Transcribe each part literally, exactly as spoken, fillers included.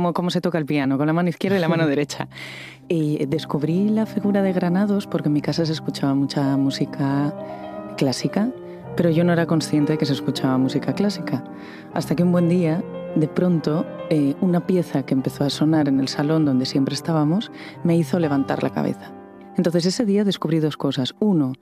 cómo, cómo se toca el piano, con la mano izquierda y la mano derecha. Y descubrí la figura de Granados porque en mi casa se escuchaba mucha música clásica, pero yo no era consciente de que se escuchaba música clásica. Hasta que un buen día, de pronto, eh, una pieza que empezó a sonar en el salón donde siempre estábamos me hizo levantar la cabeza. Entonces ese día descubrí dos cosas. Uno,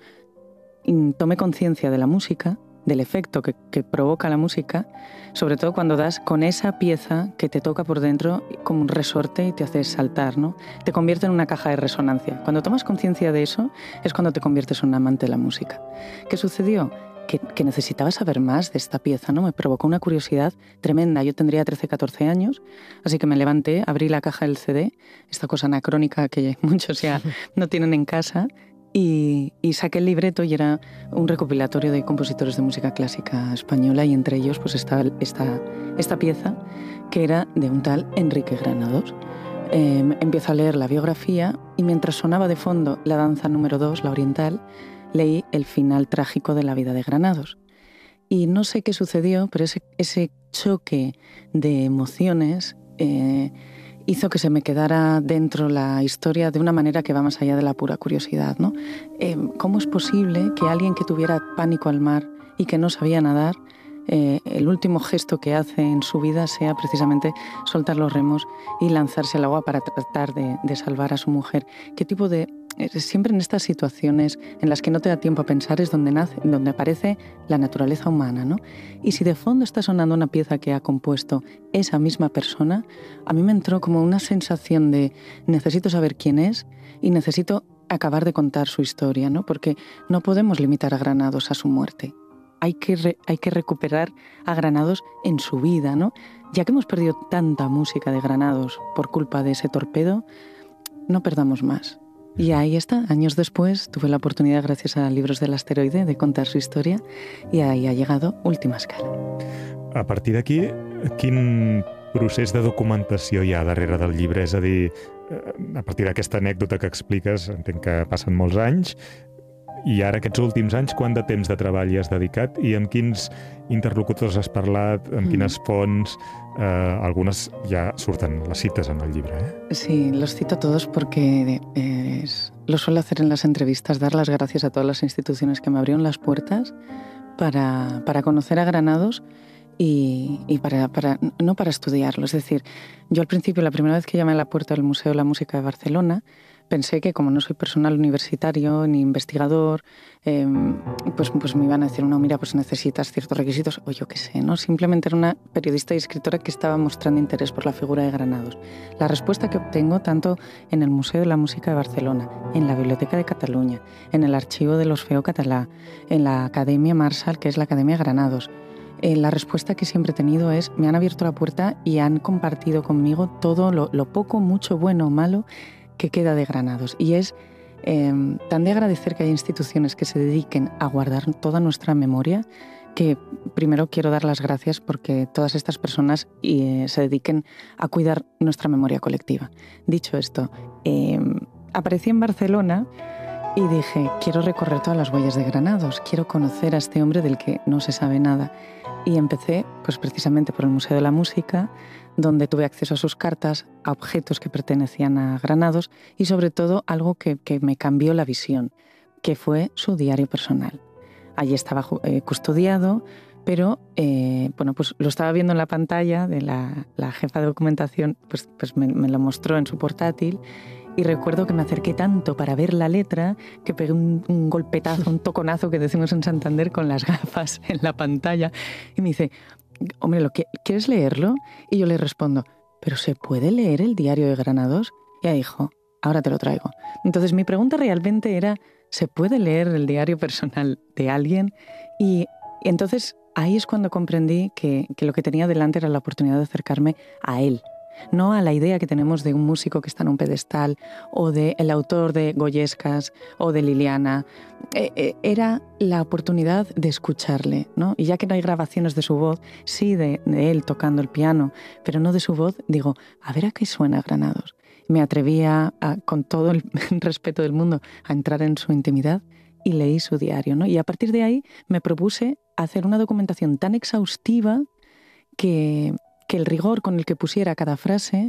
tomé conciencia de la música, del efecto que, que provoca la música, sobre todo cuando das con esa pieza que te toca por dentro como un resorte y te hace saltar, ¿no? Te convierte en una caja de resonancia. Cuando tomas conciencia de eso es cuando te conviertes en un amante de la música. ¿Qué sucedió? Que, que necesitaba saber más de esta pieza, ¿no? Me provocó una curiosidad tremenda. Yo tendría trece, catorce años, así que me levanté, abrí la caja del C D, esta cosa anacrónica que muchos ya no tienen en casa, y, y saqué el libreto y era un recopilatorio de compositores de música clásica española y entre ellos pues estaba esta, esta pieza que era de un tal Enrique Granados. Eh, empiezo a leer la biografía y mientras sonaba de fondo la danza número dos, la oriental, leí el final trágico de la vida de Granados. Y no sé qué sucedió, pero ese, ese choque de emociones eh, hizo que se me quedara dentro la historia de una manera que va más allá de la pura curiosidad, ¿no? Eh, ¿Cómo es posible que alguien que tuviera pánico al mar y que no sabía nadar, eh, el último gesto que hace en su vida sea precisamente soltar los remos y lanzarse al agua para tratar de, de salvar a su mujer? ¿Qué tipo de...? Siempre en estas situaciones en las que no te da tiempo a pensar es donde nace, donde aparece la naturaleza humana, ¿no? Y si de fondo está sonando una pieza que ha compuesto esa misma persona, a mí me entró como una sensación de necesito saber quién es y necesito acabar de contar su historia, ¿no? Porque no podemos limitar a Granados a su muerte. Hay que, re, hay que recuperar a Granados en su vida, ¿no? Ya que hemos perdido tanta música de Granados por culpa de ese torpedo, no perdamos más. Y ahí está, años después tuve la oportunidad, gracias a Libros del Asteroide, de contar su historia y ahí ha llegado Última Escala. A partir d'aquí, quin procés de documentació hi ha darrere del llibre? És a dir, a partir d'aquesta anècdota que expliques, entenc que passen molts anys, i ara aquests últims anys, quant de temps de treball hi has dedicat i amb quins interlocutors has parlat, amb quines fonts? Eh, algunes ya surten las citas en el libro, ¿eh? Sí, los cito todos porque es, lo suelo hacer en las entrevistas, dar las gracias a todas las instituciones que me abrieron las puertas para, para conocer a Granados y, y para, para, no para estudiarlo. Es decir, yo al principio, la primera vez que llamé a la puerta del Museo de la Música de Barcelona, pensé que como no soy personal universitario ni investigador, eh, pues, pues me iban a decir, no, mira, pues necesitas ciertos requisitos, o yo qué sé, ¿no? Simplemente era una periodista y escritora que estaba mostrando interés por la figura de Granados. La respuesta que obtengo tanto en el Museo de la Música de Barcelona, en la Biblioteca de Cataluña, en el Archivo de l'Orfeó Català, en la Academia Marshall, que es la Academia Granados, eh, la respuesta que siempre he tenido es, me han abierto la puerta y han compartido conmigo todo lo, lo poco, mucho, bueno o malo que queda de Granados. Y es eh, tan de agradecer que haya instituciones que se dediquen a guardar toda nuestra memoria, que primero quiero dar las gracias porque todas estas personas eh, se dediquen a cuidar nuestra memoria colectiva. Dicho esto, eh, aparecí en Barcelona y dije, quiero recorrer todas las huellas de Granados, quiero conocer a este hombre del que no se sabe nada. Y empecé pues, precisamente por el Museo de la Música, donde tuve acceso a sus cartas, a objetos que pertenecían a Granados y sobre todo algo que, que me cambió la visión, que fue su diario personal. Allí estaba eh, custodiado, pero eh, bueno, pues lo estaba viendo en la pantalla de la, la jefa de documentación, pues, pues me, me lo mostró en su portátil. Y recuerdo que me acerqué tanto para ver la letra que pegué un, un golpetazo, un toconazo que decimos en Santander con las gafas en la pantalla. Y me dice, hombre, ¿lo que, ¿quieres leerlo? Y yo le respondo, ¿pero se puede leer el diario de Granados? Y ella dijo, ahora te lo traigo. Entonces mi pregunta realmente era, ¿se puede leer el diario personal de alguien? Y, y entonces ahí es cuando comprendí que, que lo que tenía delante era la oportunidad de acercarme a él. No a la idea que tenemos de un músico que está en un pedestal o de el autor de Goyescas o de Liliana. Eh, eh, era la oportunidad de escucharle, ¿no? Y ya que no hay grabaciones de su voz, sí de, de él tocando el piano, pero no de su voz, digo, a ver a qué suena Granados. Me atrevía, a, con todo el respeto del mundo, a entrar en su intimidad y leí su diario, ¿no? Y a partir de ahí me propuse hacer una documentación tan exhaustiva que... que el rigor con el que pusiera cada frase